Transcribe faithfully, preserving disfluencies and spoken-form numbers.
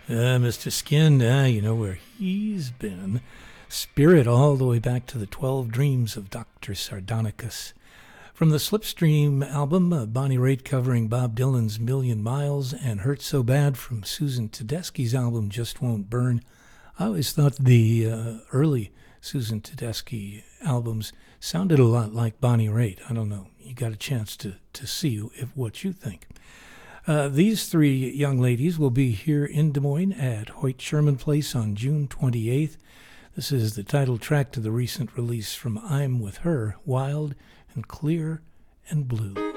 Uh, Mister Skin, uh, you know where he's been. Spirit all the way back to the Twelve Dreams of Doctor Sardonicus. From the Slipstream album, uh, Bonnie Raitt covering Bob Dylan's Million Miles, and Hurt So Bad from Susan Tedeschi's album Just Won't Burn. I always thought the uh, early Susan Tedeschi albums sounded a lot like Bonnie Raitt. I don't know. You got a chance to, to see if, what you think. Uh, these three young ladies will be here in Des Moines at Hoyt Sherman Place on June twenty-eighth. This is the title track to the recent release from I'm With Her, Wild and Clear and Blue.